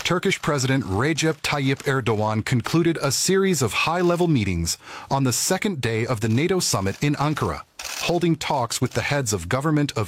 Turkish President Recep Tayyip Erdogan concluded a series of high-level meetings on the second day of the NATO summit in Ankara, holding talks with the heads of government of